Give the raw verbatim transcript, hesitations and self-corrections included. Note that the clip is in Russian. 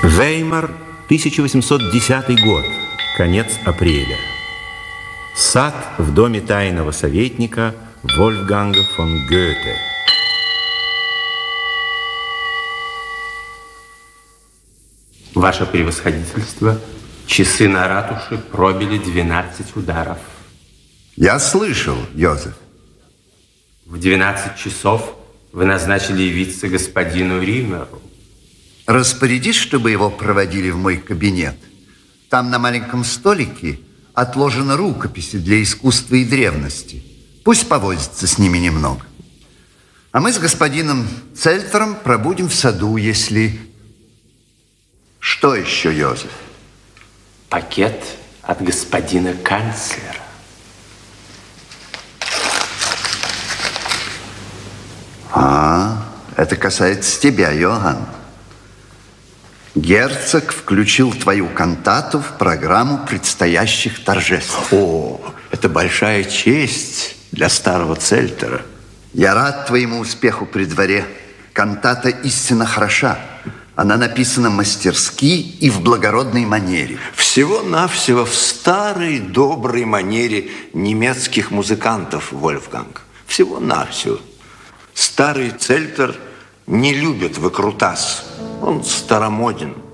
Веймар, тысяча восемьсот десятый год, конец апреля. Сад в доме тайного советника Вольфганга фон Гёте. Ваше превосходительство, часы на ратуше пробили двенадцать ударов. Я слышал, Йозеф. В двенадцать часов вы назначили явиться господину Риммеру. Распорядись, чтобы его проводили в мой кабинет. Там на маленьком столике отложены рукописи для искусства и древности. Пусть повозится с ними немного. А мы с господином Цельтером пробудем в саду, если... Что еще, Йозеф? Пакет от господина канцлера. А, это касается тебя, Йоганн. Герцог включил твою кантату в программу предстоящих торжеств. О, это большая честь для старого Цельтера. Я рад твоему успеху при дворе. Кантата истинно хороша. Она написана мастерски и в благородной манере. Всего-навсего в старой доброй манере немецких музыкантов, Вольфганг. Всего-навсего. Старый Цельтер не любит выкрутас. Он старомоден.